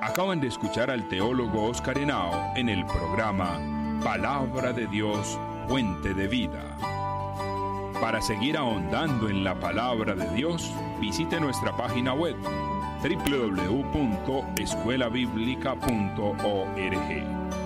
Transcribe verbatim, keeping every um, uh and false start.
Acaban de escuchar al teólogo Oscar Henao en el programa Palabra de Dios, Fuente de Vida. Para seguir ahondando en la Palabra de Dios, visite nuestra página web doble u doble u doble u punto escuela bíblica punto org.